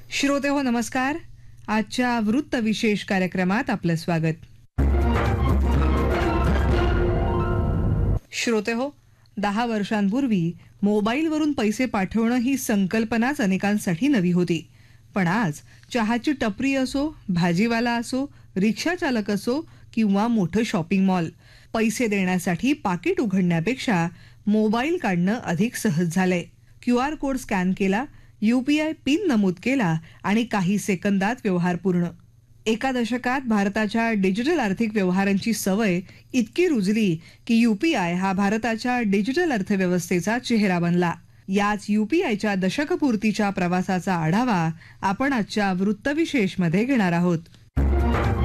श्रोते हो नमस्कार. आजच्या वृत्त विशेष कार्यक्रमात आपलं स्वागत. श्रोते हो, 10 वर्षांपूर्वी मोबाईलवरून पैसे पाठवणं ही संकल्पनाच अनेकांसाठी नवी होती. पण आज चहाची टपरी असो, भाजीवाला असो, रिक्षा चालक असो किंवा मोठं शॉपिंग मॉल, पैसे देण्यासाठी पाकिट उघडण्यापेक्षा मोबाईल काढणं अधिक सहज झालंय. QR कोड स्कॅन केला, UPI पिन नमूद केला आणि काही सेकंदात व्यवहार पूर्ण. एका दशकात भारताच्या डिजिटल आर्थिक व्यवहारांची सवय इतकी रुजली की UPI हा भारताच्या डिजिटल अर्थव्यवस्थेचा चेहरा बनला. याच UPIच्या दशकपूर्तीच्या प्रवासाचा आढावा आपण आजच्या वृत्तविशेषमध्ये घेणार आहोत.